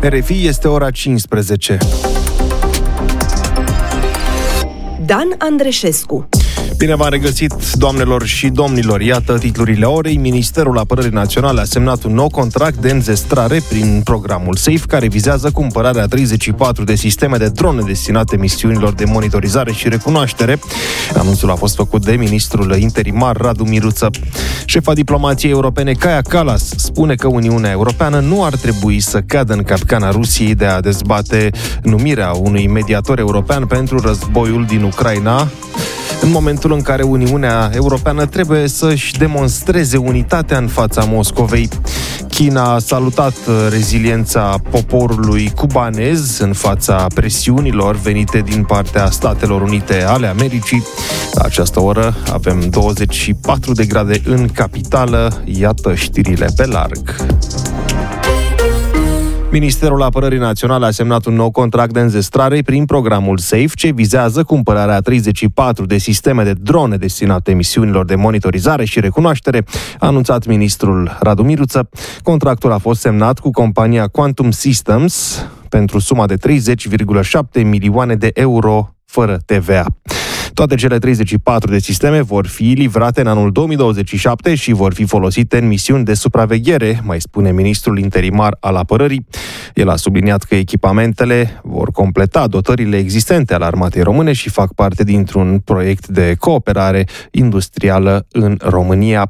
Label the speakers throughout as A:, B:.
A: RFI, este ora 15.
B: Dan Andreșescu.
A: Bine v-am regăsit, doamnelor și domnilor. Iată titlurile orei. Ministerul Apărării Naționale a semnat un nou contract de înzestrare prin programul SAFE, care vizează cumpărarea 34 de sisteme de drone destinate misiunilor de monitorizare și recunoaștere. Anunțul a fost făcut de ministrul interimar Radu Miruță. Șefa diplomației europene Kaja Kallas spune că Uniunea Europeană nu ar trebui să cadă în capcana Rusiei de a dezbate numirea unui mediator european pentru războiul din Ucraina, în momentul în care Uniunea Europeană trebuie să-și demonstreze unitatea în fața Moscovei. China a salutat reziliența poporului cubanez în fața presiunilor venite din partea Statelor Unite ale Americii. La această oră avem 24 de grade în capitală. Iată știrile pe larg. Ministerul Apărării Naționale a semnat un nou contract de înzestrare prin programul SAFE, ce vizează cumpărarea 34 de sisteme de drone destinate misiunilor de monitorizare și recunoaștere, a anunțat ministrul Radu Miruță. Contractul a fost semnat cu compania Quantum Systems pentru suma de 30,7 milioane de euro fără TVA. Toate cele 34 de sisteme vor fi livrate în anul 2027 și vor fi folosite în misiuni de supraveghere, mai spune ministrul interimar al apărării. El a subliniat că echipamentele vor completa dotările existente ale armatei române și fac parte dintr-un proiect de cooperare industrială în România.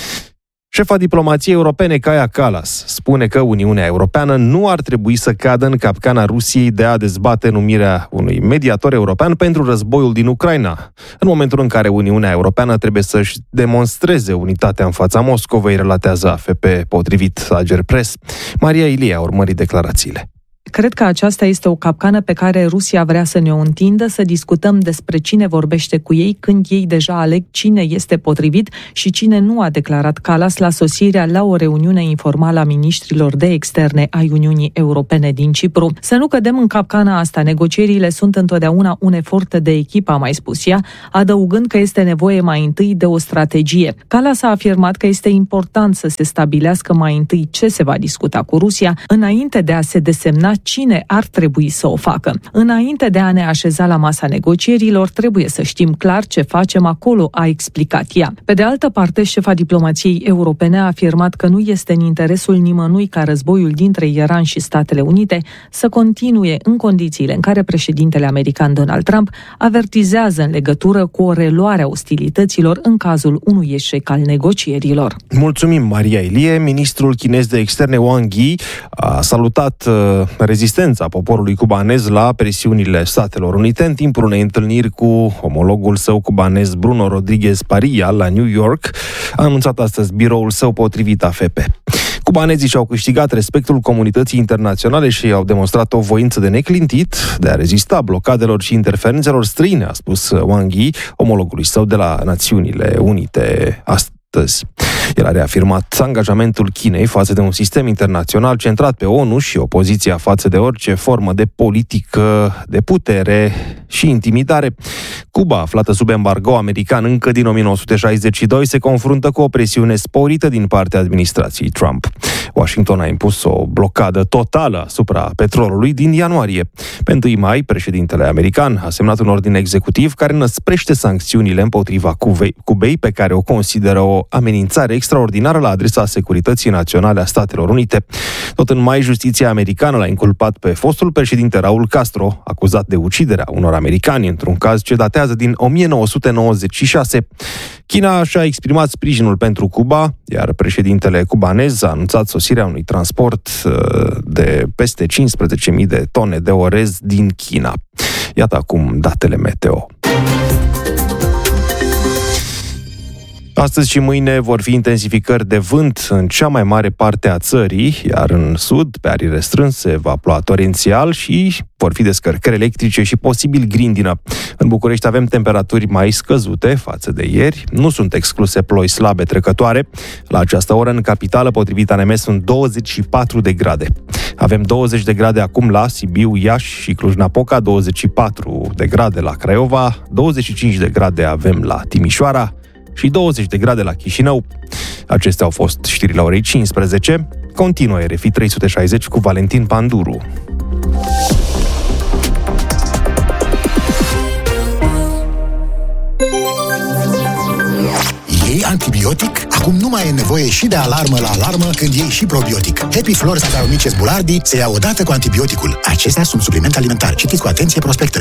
A: Șefa diplomației europene Kaja Kallas spune că Uniunea Europeană nu ar trebui să cadă în capcana Rusiei de a dezbate numirea unui mediator european pentru războiul din Ucraina, în momentul în care Uniunea Europeană trebuie să-și demonstreze unitatea în fața Moscovei, relatează AFP, potrivit Agerpres. Maria Ilie a urmărit declarațiile.
C: Cred că aceasta este o capcană pe care Rusia vrea să ne o întindă, să discutăm despre cine vorbește cu ei, când ei deja aleg cine este potrivit și cine nu, a declarat Kallas la sosirea la o reuniune informală a miniștrilor de externe ai Uniunii Europene din Cipru. Să nu cădem în capcana asta, negocierile sunt întotdeauna un efort de echipă, a mai spus ea, adăugând că este nevoie mai întâi de o strategie. Kallas a afirmat că este important să se stabilească mai întâi ce se va discuta cu Rusia, înainte de a se desemna cine ar trebui să o facă. Înainte de a ne așeza la masa negocierilor, trebuie să știm clar ce facem acolo, a explicat ea. Pe de altă parte, șefa diplomației europene a afirmat că nu este în interesul nimănui ca războiul dintre Iran și Statele Unite să continue în condițiile în care președintele american Donald Trump avertizează în legătură cu o reluare a ostilităților în cazul unui eșec al negocierilor.
A: Mulțumim, Maria Ilie. Ministrul chinez de externe Wang Yi a salutat rezistența poporului cubanez la presiunile Statelor Unite în timpul unei întâlniri cu omologul său cubanez Bruno Rodriguez Parilla la New York, a anunțat astăzi biroul său, potrivit AFP. Cubanezii și-au câștigat respectul comunității internaționale și au demonstrat o voință de neclintit de a rezista blocadelor și interferențelor străine, a spus Wang Yi, omologului său de la Națiunile Unite astăzi. El a reafirmat angajamentul Chinei față de un sistem internațional centrat pe ONU și opoziția față de orice formă de politică de putere și intimidare. Cuba, aflată sub embargo american încă din 1962, se confruntă cu o presiune sporită din partea administrației Trump. Washington a impus o blocadă totală asupra petrolului din ianuarie. Pe 1 mai, președintele american a semnat un ordin executiv care năsprește sancțiunile împotriva Cubei, pe care o consideră o amenințare extraordinară la adresa securității naționale a Statelor Unite. Tot în mai, justiția americană l-a inculpat pe fostul președinte Raul Castro, acuzat de uciderea unor americani într-un caz ce datează din 1996. China și-a exprimat sprijinul pentru Cuba, iar președintele cubanez a anunțat sosirea unui transport de peste 15.000 de tone de orez din China. Iată acum datele meteo. Astăzi și mâine vor fi intensificări de vânt în cea mai mare parte a țării, iar în sud, pe arii restrânse, va ploua torențial și vor fi descărcări electrice și posibil grindină. În București avem temperaturi mai scăzute față de ieri, nu sunt excluse ploi slabe trecătoare. La această oră, în capitală, potrivit ANM, sunt 24 de grade. Avem 20 de grade acum la Sibiu, Iași și Cluj-Napoca, 24 de grade la Craiova, 25 de grade avem la Timișoara și 20 de grade la Chișinău. Acestea au fost știrile orei 15. Continuă RFI 360 cu Valentin Panduru.
D: Iei antibiotic? Acum nu mai e nevoie și de alarmă la alarmă când iei și probiotic. Happy Flora Saccharomyces boulardii se ia odată cu antibioticul. Acestea sunt suplimente alimentare. Citiți cu atenție prospectele.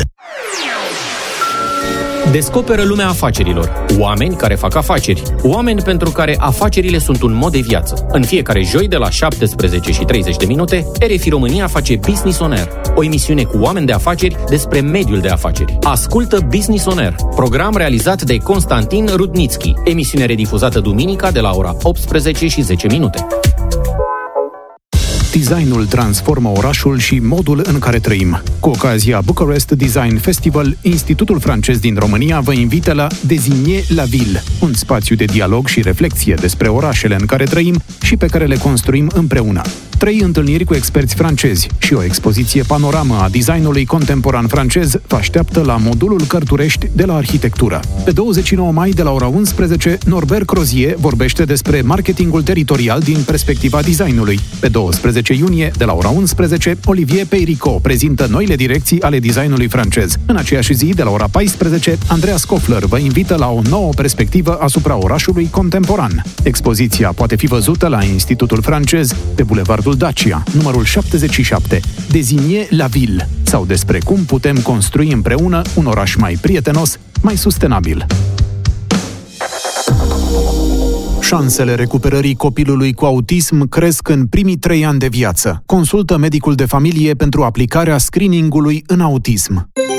E: Descoperă lumea afacerilor. Oameni care fac afaceri. Oameni pentru care afacerile sunt un mod de viață. În fiecare joi de la 17:30 RFI România face Business on Air, o emisiune cu oameni de afaceri despre mediul de afaceri. Ascultă Business on Air, program realizat de Constantin Rudnitschi, emisiune redifuzată duminica de la ora 18:10.
F: Designul transformă orașul și modul în care trăim. Cu ocazia Bucharest Design Festival, Institutul francez din România vă invită la Designer la Ville, un spațiu de dialog și reflexie despre orașele în care trăim și pe care le construim împreună. 3 întâlniri cu experți francezi și o expoziție panoramă a designului contemporan francez vă așteaptă la modulul Cărturești de la Arhitectură. Pe 29 mai de la ora 11, Norbert Crozier vorbește despre marketingul teritorial din perspectiva designului. Pe 12 iunie, de la ora 11, Olivier Peyricot prezintă noile direcții ale designului francez. În aceeași zi, de la ora 14, Andreas Kofler vă invită la o nouă perspectivă asupra orașului contemporan. Expoziția poate fi văzută la Institutul francez pe Bulevardul Dacia, numărul 77, Designer la Ville, sau despre cum putem construi împreună un oraș mai prietenos, mai sustenabil. Șansele recuperării copilului cu autism cresc în primii 3 ani de viață. Consultă medicul de familie pentru aplicarea screeningului în autism.